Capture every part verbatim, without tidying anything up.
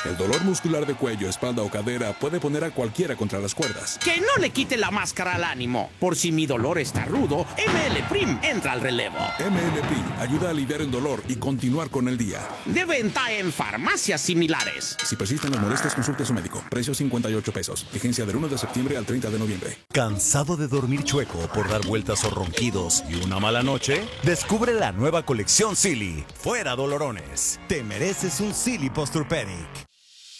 El dolor muscular de cuello, espalda o cadera puede poner a cualquiera contra las cuerdas. Que no le quite la máscara al ánimo. Por si mi dolor está rudo, M L Prim entra al relevo. M L Prim ayuda a aliviar el dolor y continuar con el día. De venta en farmacias similares. Si persisten las molestias, consulte a su médico. Precio cincuenta y ocho pesos. Vigencia del uno de septiembre al treinta de noviembre. ¿Cansado de dormir chueco por dar vueltas o ronquidos y una mala noche? Descubre la nueva colección Silly. Fuera dolorones. Te mereces un Silly Posturepedic.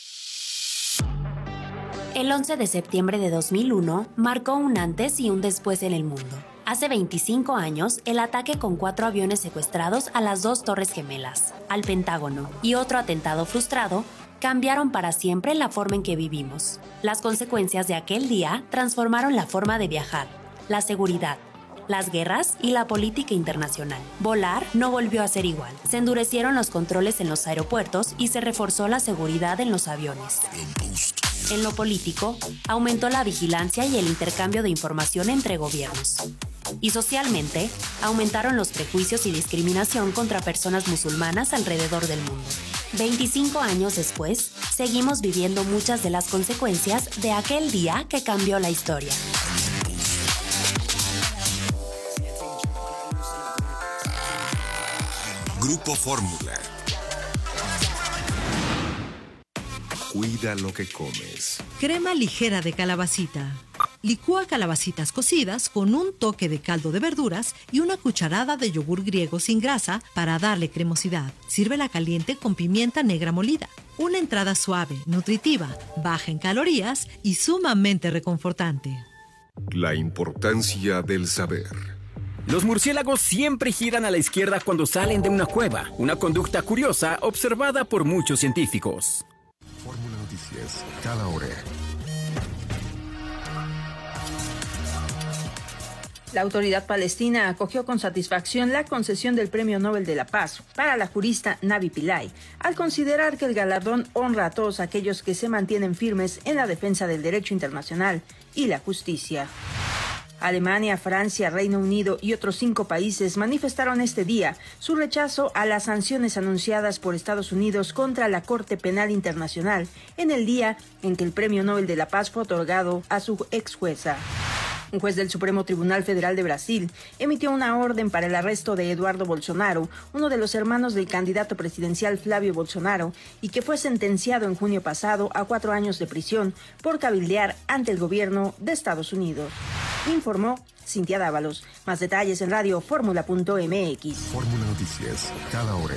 El once de septiembre de dos mil uno marcó un antes y un después en el mundo. Hace veinticinco años, el ataque con cuatro aviones secuestrados a las dos Torres Gemelas, al Pentágono y otro atentado frustrado cambiaron para siempre la forma en que vivimos. Las consecuencias de aquel día transformaron la forma de viajar, la seguridad, las guerras y la política internacional. Volar no volvió a ser igual. Se endurecieron los controles en los aeropuertos y se reforzó la seguridad en los aviones. En lo político, aumentó la vigilancia y el intercambio de información entre gobiernos. Y socialmente, aumentaron los prejuicios y discriminación contra personas musulmanas alrededor del mundo. veinticinco años después, seguimos viviendo muchas de las consecuencias de aquel día que cambió la historia. Grupo Fórmula. Cuida lo que comes. Crema ligera de calabacita. Licúa calabacitas cocidas con un toque de caldo de verduras y una cucharada de yogur griego sin grasa para darle cremosidad. Sírvela caliente con pimienta negra molida. Una entrada suave, nutritiva, baja en calorías y sumamente reconfortante. La importancia del saber. Los murciélagos siempre giran a la izquierda cuando salen de una cueva, una conducta curiosa observada por muchos científicos. Fórmula Noticias, cada hora. La autoridad palestina acogió con satisfacción la concesión del Premio Nobel de la Paz para la jurista Navi Pillay, al considerar que el galardón honra a todos aquellos que se mantienen firmes en la defensa del derecho internacional y la justicia. Alemania, Francia, Reino Unido y otros cinco países manifestaron este día su rechazo a las sanciones anunciadas por Estados Unidos contra la Corte Penal Internacional en el día en que el Premio Nobel de la Paz fue otorgado a su ex jueza. Un juez del Supremo Tribunal Federal de Brasil emitió una orden para el arresto de Eduardo Bolsonaro, uno de los hermanos del candidato presidencial Flavio Bolsonaro, y que fue sentenciado en junio pasado a cuatro años de prisión por cabildear ante el gobierno de Estados Unidos. Informó Cintia Dávalos. Más detalles en radio fórmula punto m x. Fórmula Noticias, cada hora.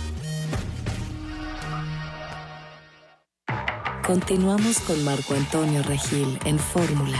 Continuamos con Marco Antonio Regil en Fórmula.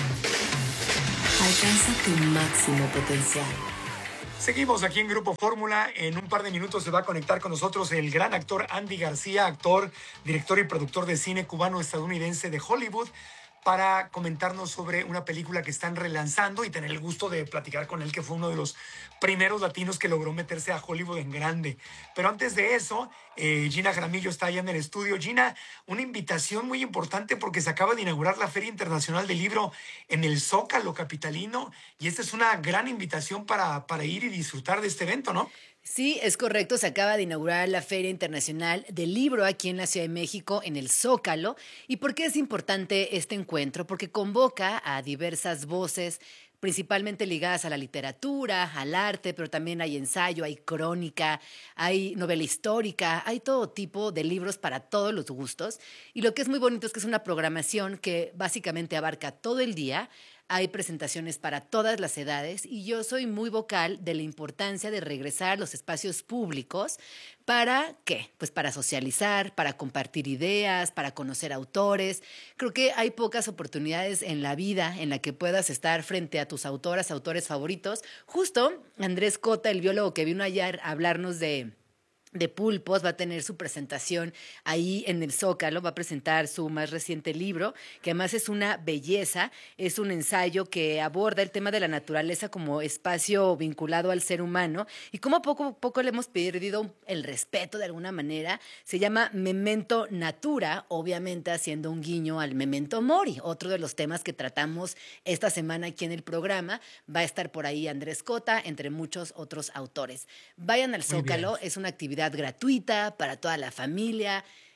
Alcanza tu máximo potencial. Seguimos aquí en Grupo Fórmula. En un par de minutos se va a conectar con nosotros el gran actor Andy García, actor, director y productor de cine cubano-estadounidense de Hollywood, para comentarnos sobre una película que están relanzando y tener el gusto de platicar con él, que fue uno de los primeros latinos que logró meterse a Hollywood en grande. Pero antes de eso, eh, Gina Jaramillo está allá en el estudio. Gina, una invitación muy importante porque se acaba de inaugurar la Feria Internacional del Libro en el Zócalo capitalino, y esta es una gran invitación para, para ir y disfrutar de este evento, ¿no? Sí, es correcto. Se acaba de inaugurar la Feria Internacional del Libro aquí en la Ciudad de México, en el Zócalo. ¿Y por qué es importante este encuentro? Porque convoca a diversas voces, principalmente ligadas a la literatura, al arte, pero también hay ensayo, hay crónica, hay novela histórica, hay todo tipo de libros para todos los gustos. Y lo que es muy bonito es que es una programación que básicamente abarca todo el día. Hay presentaciones para todas las edades y yo soy muy vocal de la importancia de regresar a los espacios públicos. ¿Para qué? Pues para socializar, para compartir ideas, para conocer autores. Creo que hay pocas oportunidades en la vida en la que puedas estar frente a tus autoras, autores favoritos. Justo Andrés Cota, el biólogo que vino ayer a hablarnos de... de pulpos, va a tener su presentación ahí en el Zócalo, va a presentar su más reciente libro, que además es una belleza, es un ensayo que aborda el tema de la naturaleza como espacio vinculado al ser humano y cómo poco a poco le hemos perdido el respeto de alguna manera. Se llama Memento Natura, obviamente haciendo un guiño al Memento Mori, otro de los temas que tratamos esta semana aquí en el programa. Va a estar por ahí Andrés Cota, entre muchos otros autores. Vayan al Zócalo, es una actividad gratuita para toda la familia.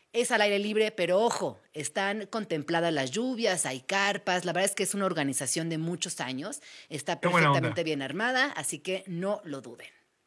Es al aire libre, pero ojo, están contempladas las lluvias, hay carpas, la verdad es que es una organización de muchos años, está Qué buena onda. perfectamente bien armada, así que no lo duden.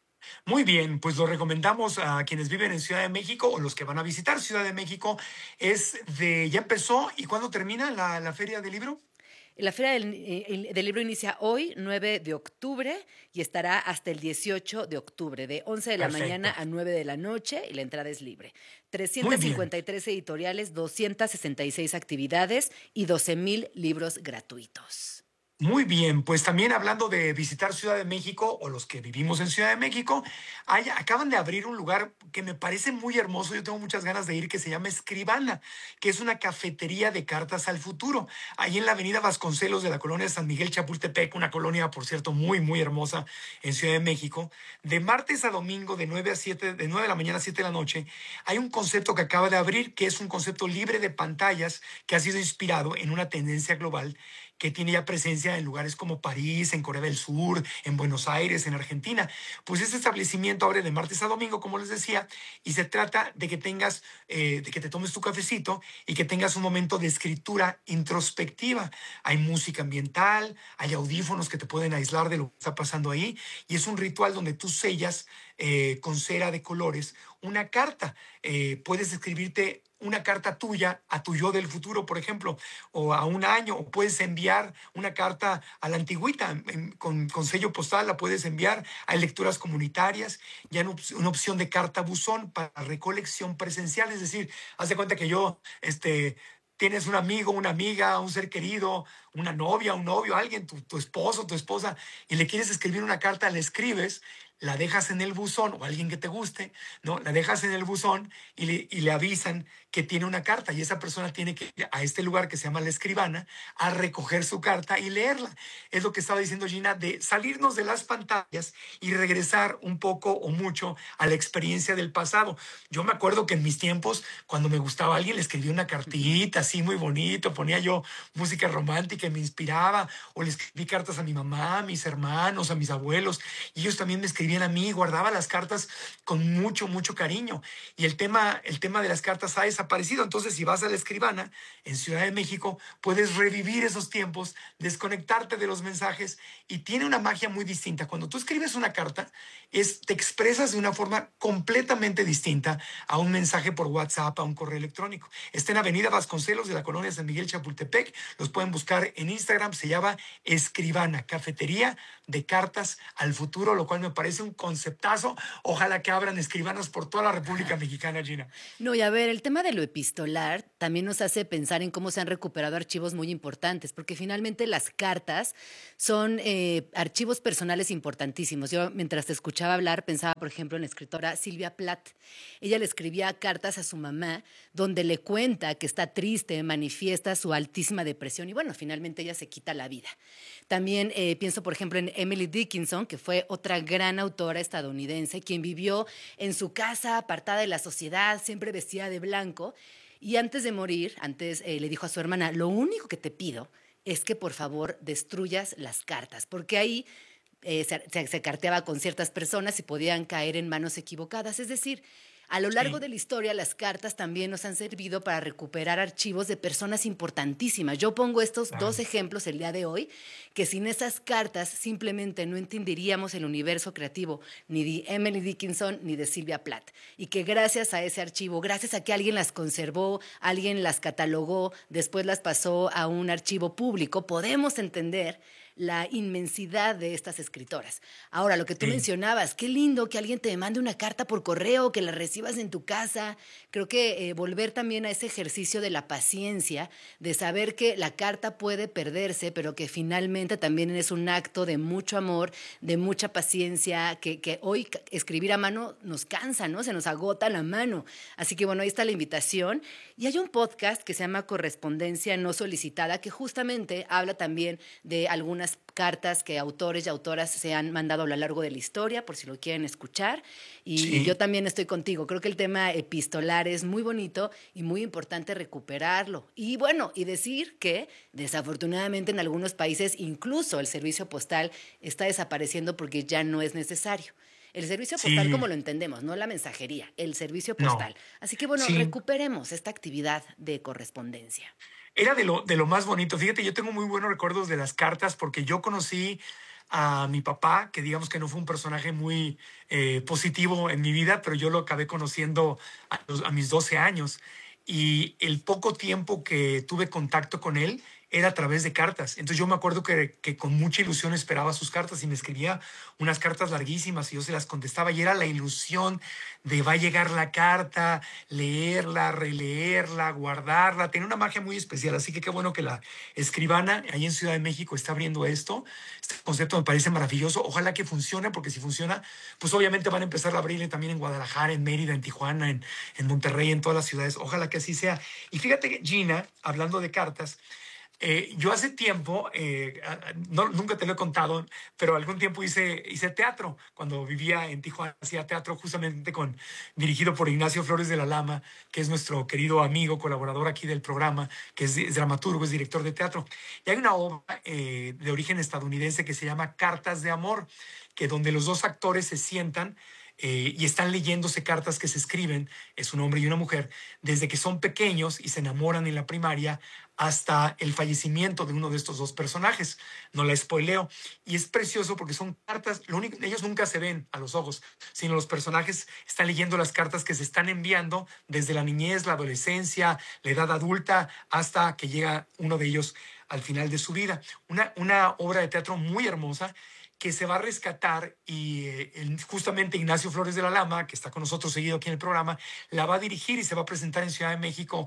Muy bien, pues lo recomendamos a quienes viven en Ciudad de México o los que van a visitar Ciudad de México. Es de, ya empezó, ¿y cuándo termina la, la Feria del Libro? La Feria del, eh, del Libro inicia hoy, nueve de octubre, y estará hasta el dieciocho de octubre, de once de la Perfecto. mañana a nueve de la noche, y la entrada es libre. Muy trescientas bien. cincuenta y tres editoriales, doscientas sesenta y seis actividades y doce mil libros gratuitos. Muy bien, pues también hablando de visitar Ciudad de México o los que vivimos en Ciudad de México, hay- acaban de abrir un lugar que me parece muy hermoso, yo tengo muchas ganas de ir, que se llama Escribana, que es una cafetería de cartas al futuro, ahí en la avenida Vasconcelos de la colonia San Miguel Chapultepec, una colonia, por cierto, muy, muy hermosa en Ciudad de México. De martes a domingo, de nueve a siete, de nueve de la mañana a siete de la noche, hay un concepto que acaba de abrir, que es un concepto libre de pantallas, que ha sido inspirado en una tendencia global que tiene ya presencia en lugares como París, en Corea del Sur, en Buenos Aires, en Argentina. Pues este establecimiento abre de martes a domingo, como les decía, y se trata de que tengas, eh, de que te tomes tu cafecito y que tengas un momento de escritura introspectiva. Hay música ambiental, hay audífonos que te pueden aislar de lo que está pasando ahí, y es un ritual donde tú sellas eh, con cera de colores una carta. Eh, puedes escribirte una carta tuya a tu yo del futuro, por ejemplo, o a un año, o puedes enviar una carta a la antigüita en- con, con sello postal, la puedes enviar a lecturas comunitarias, ya en op- una opción de carta buzón para recolección presencial, es decir, haz de cuenta que yo, este, tienes un amigo, una amiga, un ser querido, una novia, un novio, alguien, tu, tu esposo, tu esposa, y le quieres escribir una carta, le escribes, la dejas en el buzón, o alguien que te guste, ¿no? La dejas en el buzón y le, y le avisan que tiene una carta, y esa persona tiene que ir a este lugar que se llama La Escribana a recoger su carta y leerla. Es lo que estaba diciendo Gina, de salirnos de las pantallas y regresar un poco o mucho a la experiencia del pasado. Yo me acuerdo que en mis tiempos, cuando me gustaba alguien, le escribía una cartita así muy bonito, ponía yo música romántica y me inspiraba, o le escribí cartas a mi mamá, a mis hermanos, a mis abuelos, y ellos también me escribían a mí, guardaba las cartas con mucho, mucho cariño. Y el tema, el tema de las cartas ha desaparecido. Entonces, si vas a La Escribana en Ciudad de México, puedes revivir esos tiempos, desconectarte de los mensajes, y tiene una magia muy distinta. Cuando tú escribes una carta, es, te expresas de una forma completamente distinta a un mensaje por WhatsApp, a un correo electrónico. Está en Avenida Vasconcelos de la colonia San Miguel Chapultepec. Los pueden buscar en Instagram, se llama Escribana, cafetería de cartas al futuro, lo cual me parece un conceptazo. Ojalá que abran escribanas por toda la República Mexicana, Gina. No, y a ver, el tema de lo epistolar también nos hace pensar en cómo se han recuperado archivos muy importantes, porque finalmente las cartas son eh, archivos personales importantísimos. Yo, mientras te escuchaba hablar, pensaba, por ejemplo, en la escritora Silvia Plath. Ella le escribía cartas a su mamá donde le cuenta que está triste, manifiesta su altísima depresión y, bueno, finalmente ella se quita la vida. También eh, pienso, por ejemplo, en Emily Dickinson, que fue otra gran autora estadounidense, quien vivió en su casa apartada de la sociedad, siempre vestida de blanco, y antes de morir, antes eh, le dijo a su hermana, lo único que te pido es que por favor destruyas las cartas, porque ahí eh, se, se, se carteaba con ciertas personas y podían caer en manos equivocadas. Es decir, a lo largo Sí. de la historia, las cartas también nos han servido para recuperar archivos de personas importantísimas. Yo pongo estos Claro. dos ejemplos el día de hoy, que sin esas cartas simplemente no entenderíamos el universo creativo ni de Emily Dickinson ni de Silvia Plath. Y que gracias a ese archivo, gracias a que alguien las conservó, alguien las catalogó, después las pasó a un archivo público, podemos entender la inmensidad de estas escritoras. Ahora, lo que tú Sí. mencionabas, qué lindo que alguien te mande una carta por correo, que la recibas en tu casa. Creo que eh, volver también a ese ejercicio de la paciencia, de saber que la carta puede perderse, pero que finalmente también es un acto de mucho amor, de mucha paciencia, que, que hoy ca- escribir a mano nos cansa, ¿no? Se nos agota la mano. Así que bueno, ahí está la invitación. Y hay un podcast que se llama Correspondencia No Solicitada, que justamente habla también de algunas cartas que autores y autoras se han mandado a lo largo de la historia, por si lo quieren escuchar. Y Sí. yo también estoy contigo. Creo que el tema epistolar es muy bonito y muy importante recuperarlo. Y bueno, y decir que desafortunadamente en algunos países incluso el servicio postal está desapareciendo porque ya no es necesario. El servicio Sí. postal como lo entendemos, no la mensajería, el servicio No. postal. Así que bueno, Sí. recuperemos esta actividad de correspondencia. Era de lo, de lo más bonito. Fíjate, yo tengo muy buenos recuerdos de las cartas porque yo conocí a mi papá, que digamos que no fue un personaje muy eh, positivo en mi vida, pero yo lo acabé conociendo a, los- a mis doce años. Y el poco tiempo que tuve contacto con él era a través de cartas. Entonces yo me acuerdo que, que con mucha ilusión esperaba sus cartas y me escribía unas cartas larguísimas y yo se las contestaba y era la ilusión de va a llegar la carta, leerla, releerla, guardarla. Tiene una magia muy especial, así que qué bueno que la escribana ahí en Ciudad de México está abriendo esto. Este concepto me parece maravilloso. Ojalá que funcione, porque si funciona, pues obviamente van a empezar a abrirle también en Guadalajara, en Mérida, en Tijuana, en, en Monterrey, en todas las ciudades. Ojalá que así sea. Y fíjate que Gina, hablando de cartas, eh, yo hace tiempo, eh, a- a- no, nunca te lo he contado, pero algún tiempo hice, hice teatro. Cuando vivía en Tijuana, hacía teatro justamente con, dirigido por Ignacio Flores de la Lama, que es nuestro querido amigo, colaborador aquí del programa, que es, es dramaturgo, es director de teatro. Y hay una obra eh, de origen estadounidense que se llama Cartas de Amor, que donde los dos actores se sientan eh, y están leyéndose cartas que se escriben, es un hombre y una mujer, desde que son pequeños y se enamoran en la primaria hasta el fallecimiento de uno de estos dos personajes. No la spoileo. Y es precioso porque son cartas, lo único, ellos nunca se ven a los ojos, sino los personajes están leyendo las cartas que se están enviando desde la niñez, la adolescencia, la edad adulta, hasta que llega uno de ellos al final de su vida. Una, una obra de teatro muy hermosa que se va a rescatar y eh, el- justamente Ignacio Flores de la Lama, que está con nosotros seguido aquí en el programa, la va a dirigir y se va a presentar en Ciudad de México.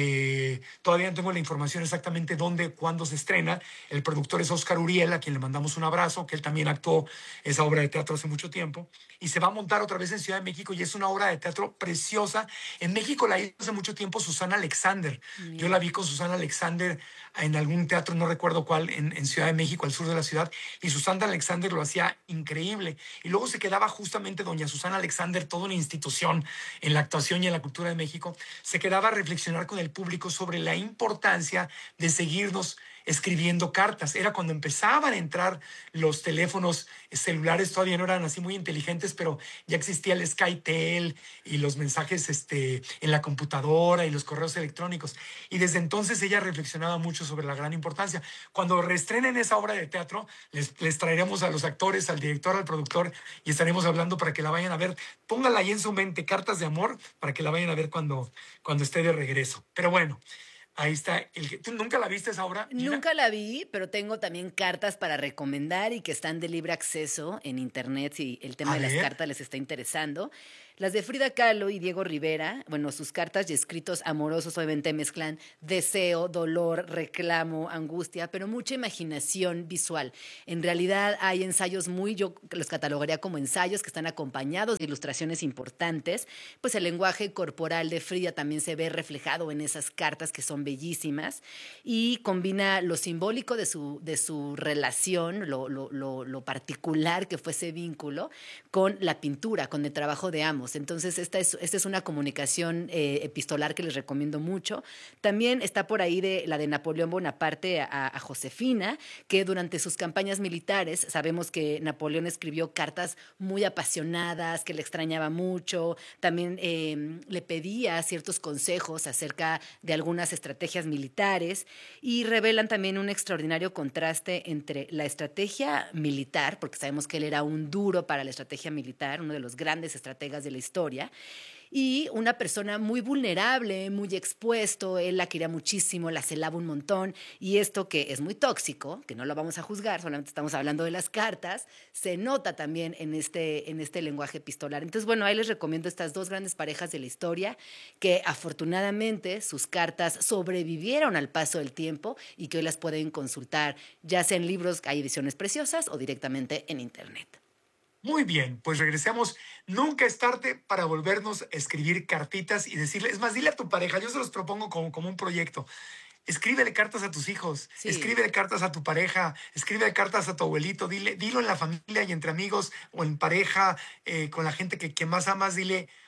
Eh, todavía no tengo la información exactamente dónde, cuándo se estrena. El productor es Oscar Uriel, a quien le mandamos un abrazo, que él también actuó esa obra de teatro hace mucho tiempo. Y se va a montar otra vez en Ciudad de México y es una obra de teatro preciosa. En México la hizo hace mucho tiempo Susana Alexander. Yo la vi con Susana Alexander en algún teatro, no recuerdo cuál, en, en Ciudad de México, al sur de la ciudad, y Susana Alexander lo hacía increíble. Y luego se quedaba justamente doña Susana Alexander, toda una institución en la actuación y en la cultura de México, se quedaba a reflexionar con el público sobre la importancia de seguirnos escribiendo cartas. Era cuando empezaban a entrar los teléfonos celulares, todavía no eran así muy inteligentes, pero ya existía el SkyTel y los mensajes este, en la computadora y los correos electrónicos. Y desde entonces ella reflexionaba mucho sobre la gran importancia. Cuando reestrenen esa obra de teatro, les, les traeremos a los actores, al director, al productor y estaremos hablando para que la vayan a ver. Póngala ahí en su mente, Cartas de Amor, para que la vayan a ver cuando, cuando esté de regreso. Pero bueno, ahí está. El, ¿tú nunca la viste esa obra, Gina? Nunca la vi, pero tengo también cartas para recomendar y que están de libre acceso en internet si el tema A de las ver. cartas les está interesando. Las de Frida Kahlo y Diego Rivera, bueno, sus cartas y escritos amorosos obviamente mezclan deseo, dolor, reclamo, angustia, pero mucha imaginación visual. En realidad hay ensayos muy, yo los catalogaría como ensayos que están acompañados de ilustraciones importantes, pues el lenguaje corporal de Frida también se ve reflejado en esas cartas que son bellísimas y combina lo simbólico de su, de su relación, lo, lo, lo, lo particular que fue ese vínculo, con la pintura, con el trabajo de ambos. Entonces, esta es, esta es una comunicación eh, epistolar que les recomiendo mucho. También está por ahí de la de Napoleón Bonaparte a, a Josefina, que durante sus campañas militares, sabemos que Napoleón escribió cartas muy apasionadas, que le extrañaba mucho, también eh, le pedía ciertos consejos acerca de algunas estrategias militares y revelan también un extraordinario contraste entre la estrategia militar, porque sabemos que él era un duro para la estrategia militar, uno de los grandes estrategas de la historia, y una persona muy vulnerable, muy expuesto. Él la quería muchísimo, la celaba un montón, y esto que es muy tóxico, que no lo vamos a juzgar, solamente estamos hablando de las cartas, se nota también en este, en este lenguaje epistolar. Entonces, bueno, ahí les recomiendo estas dos grandes parejas de la historia que afortunadamente sus cartas sobrevivieron al paso del tiempo y que hoy las pueden consultar, ya sea en libros, hay ediciones preciosas, o directamente en internet. Muy bien, pues regresemos. Nunca es tarde para volvernos a escribir cartitas y decirle, es más, dile a tu pareja, yo se los propongo como, como un proyecto. Escríbele cartas a tus hijos, Sí. escríbele cartas a tu pareja, escríbele cartas a tu abuelito, dile, dilo en la familia y entre amigos o en pareja, eh, con la gente que, que más amas, dile,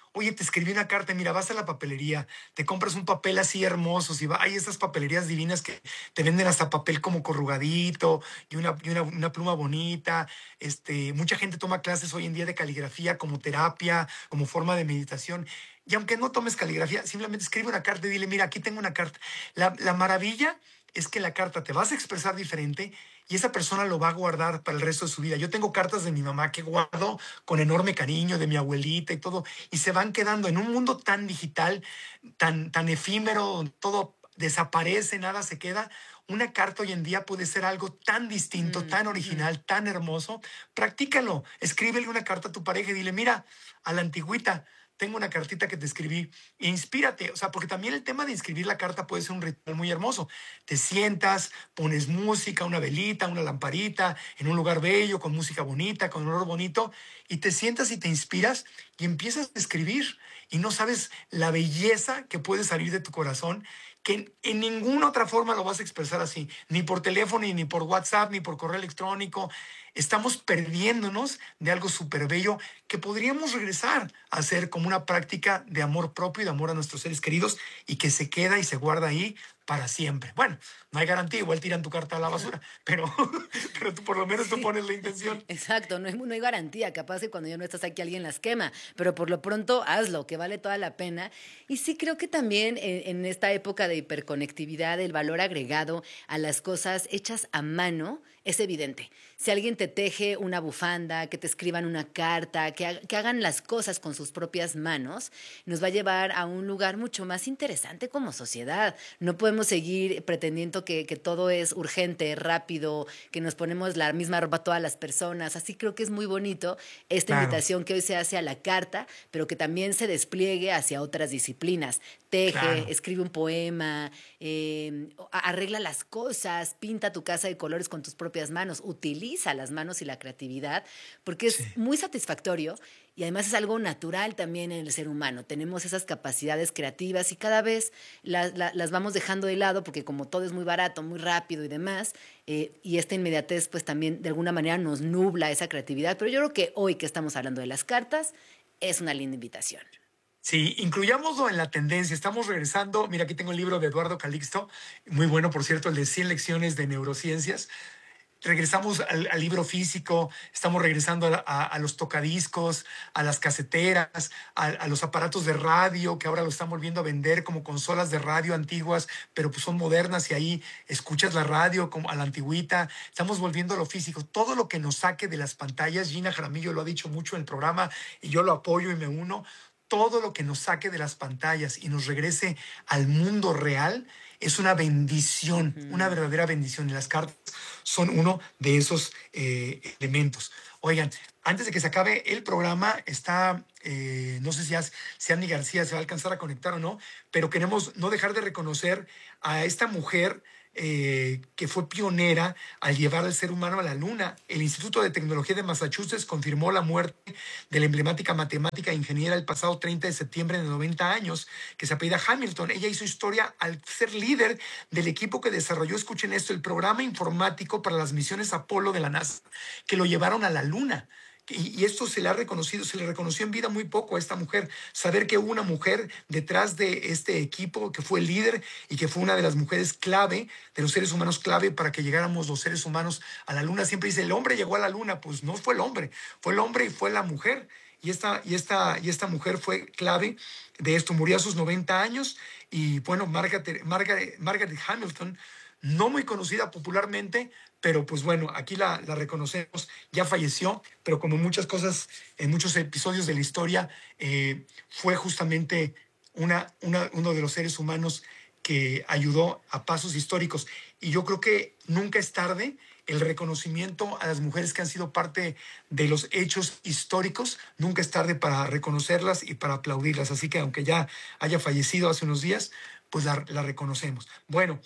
Oye, te escribí una carta, mira, vas a la papelería, te compras un papel así hermoso, si va, hay esas papelerías divinas que te venden hasta papel como corrugadito y una, y una, una pluma bonita. Este, mucha gente toma clases hoy en día de caligrafía como terapia, como forma de meditación. Y aunque no tomes caligrafía, simplemente escribe una carta y dile, mira, aquí tengo una carta. La, la maravilla es que la carta te vas a expresar diferente y esa persona lo va a guardar para el resto de su vida. Yo tengo cartas de mi mamá que guardo con enorme cariño, de mi abuelita y todo, y se van quedando en un mundo tan digital, tan, tan efímero, donde todo desaparece, nada se queda. Una carta hoy en día puede ser algo tan distinto, mm, tan original, mm. tan hermoso. Practícalo. Escríbele una carta a tu pareja y dile, mira, a la antigüita, tengo una cartita que te escribí, e inspírate, o sea, porque también el tema de escribir la carta puede ser un ritual muy hermoso. Te sientas, pones música, una velita, una lamparita, en un lugar bello, con música bonita, con olor bonito, y te sientas y te inspiras y empiezas a escribir, y no sabes la belleza que puede salir de tu corazón, que en, en ninguna otra forma lo vas a expresar así, ni por teléfono, ni por WhatsApp, ni por correo electrónico. Estamos perdiéndonos de algo súper bello que podríamos regresar a hacer como una práctica de amor propio y de amor a nuestros seres queridos y que se queda y se guarda ahí para siempre. Bueno, no hay garantía, igual tiran tu carta a la basura, pero, pero tú por lo menos sí. tú pones la intención. Exacto, no hay, no hay garantía, capaz que cuando ya no estás aquí alguien las quema, pero por lo pronto hazlo, que vale toda la pena. Y sí creo que también en, en esta época de hiperconectividad el valor agregado a las cosas hechas a mano es evidente. Si alguien te teje una bufanda, que te escriban una carta, que, ha, que hagan las cosas con sus propias manos, nos va a llevar a un lugar mucho más interesante como sociedad. No podemos seguir pretendiendo que, que todo es urgente, rápido, que nos ponemos la misma ropa a todas las personas. Así creo que es muy bonito esta claro. invitación que hoy se hace a la carta, pero que también se despliegue hacia otras disciplinas. Teje, claro. escribe un poema, eh, arregla las cosas, pinta tu casa de colores con tus propias manos, utiliza las manos y la creatividad, porque es sí. muy satisfactorio y además es algo natural también en el ser humano. Tenemos esas capacidades creativas y cada vez la, la, las vamos dejando de lado porque como todo es muy barato, muy rápido y demás, eh, y esta inmediatez pues también de alguna manera nos nubla esa creatividad. Pero yo creo que hoy que estamos hablando de las cartas, es una linda invitación. Sí, incluyámoslo en la tendencia. Estamos regresando. Mira, aquí tengo el libro de Eduardo Calixto, muy bueno, por cierto, el de cien lecciones de neurociencias. Regresamos al, al libro físico, estamos regresando a, a, a los tocadiscos, a las caseteras, a, a los aparatos de radio que ahora lo están volviendo a vender como consolas de radio antiguas, pero pues son modernas y ahí escuchas la radio como a la antigüita. Estamos volviendo a lo físico. Todo lo que nos saque de las pantallas, Gina Jaramillo lo ha dicho mucho en el programa y yo lo apoyo y me uno, todo lo que nos saque de las pantallas y nos regrese al mundo real es una bendición, uh-huh. una verdadera bendición. Y las cartas son uno de esos eh, elementos. Oigan, antes de que se acabe el programa, está, eh, no sé si, has, si Andy García se va a alcanzar a conectar o no, pero queremos no dejar de reconocer a esta mujer Eh, que fue pionera al llevar al ser humano a la luna. El Instituto de Tecnología de Massachusetts confirmó la muerte de la emblemática matemática e ingeniera el pasado treinta de septiembre de noventa años, que se apellida Hamilton. Ella hizo historia al ser líder del equipo que desarrolló, escuchen esto, el programa informático para las misiones Apolo de la NASA, que lo llevaron a la luna. Y esto se le ha reconocido, se le reconoció en vida muy poco a esta mujer. Saber que hubo una mujer detrás de este equipo que fue el líder y que fue una de las mujeres clave, de los seres humanos clave para que llegáramos los seres humanos a la luna. Siempre dice, el hombre llegó a la luna. Pues no fue el hombre, fue el hombre y fue la mujer. Y esta, y esta, y esta mujer fue clave de esto. Murió a sus noventa años y bueno, Margaret, Margaret, Margaret Hamilton, no muy conocida popularmente, pero pues bueno, aquí la, la reconocemos, ya falleció, pero como muchas cosas en muchos episodios de la historia, eh, fue justamente una, una, uno de los seres humanos que ayudó a pasos históricos. Y yo creo que nunca es tarde el reconocimiento a las mujeres que han sido parte de los hechos históricos, nunca es tarde para reconocerlas y para aplaudirlas. Así que aunque ya haya fallecido hace unos días, pues la, la reconocemos. Bueno,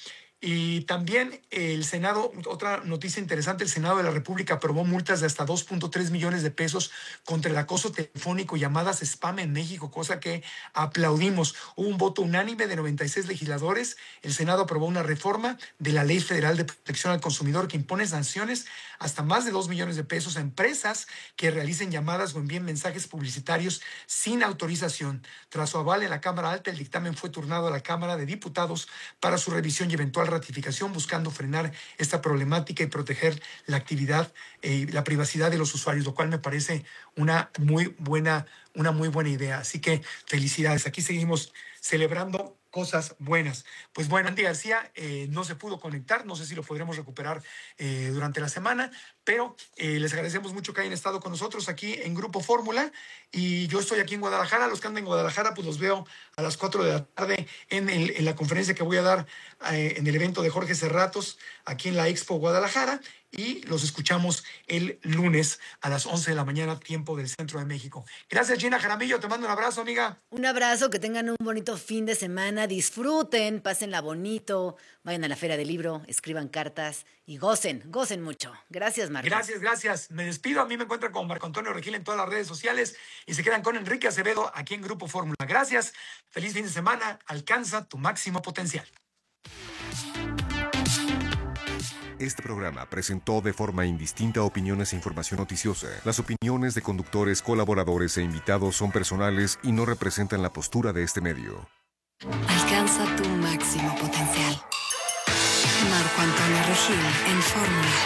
Y también el Senado, otra noticia interesante, el Senado de la República aprobó multas de hasta dos punto tres millones de pesos contra el acoso telefónico y llamadas spam en México, cosa que aplaudimos. Hubo un voto unánime de noventa y seis legisladores. El Senado aprobó una reforma de la Ley Federal de Protección al Consumidor que impone sanciones hasta más de dos millones de pesos a empresas que realicen llamadas o envíen mensajes publicitarios sin autorización. Tras su aval en la Cámara Alta, el dictamen fue turnado a la Cámara de Diputados para su revisión y eventual ratificación, buscando frenar esta problemática y proteger la actividad y eh, la privacidad de los usuarios, lo cual me parece una muy buena, una muy buena idea. Así que felicidades. Aquí seguimos celebrando cosas buenas. Pues bueno, Andy García eh, no se pudo conectar, no sé si lo podremos recuperar eh, durante la semana, pero eh, les agradecemos mucho que hayan estado con nosotros aquí en Grupo Fórmula, y yo estoy aquí en Guadalajara. Los que andan en Guadalajara, pues los veo a las cuatro de la tarde en, el, en la conferencia que voy a dar eh, en el evento de Jorge Cerratos, aquí en la Expo Guadalajara, y los escuchamos el lunes a las once de la mañana, tiempo del Centro de México. Gracias, Gina Jaramillo, te mando un abrazo, amiga. Un abrazo, que tengan un bonito fin de semana, disfruten, pásenla bonito, vayan a la Feria del Libro, escriban cartas y gocen, gocen mucho. Gracias, Marco. Gracias, gracias. Me despido. A mí me encuentran como Marco Antonio Regil en todas las redes sociales y se quedan con Enrique Acevedo aquí en Grupo Fórmula. Gracias, feliz fin de semana, alcanza tu máximo potencial. Este programa presentó de forma indistinta opiniones e información noticiosa. Las opiniones de conductores, colaboradores e invitados son personales y no representan la postura de este medio. Alcanza tu máximo potencial. Marco Antonio Regil en Fórmula.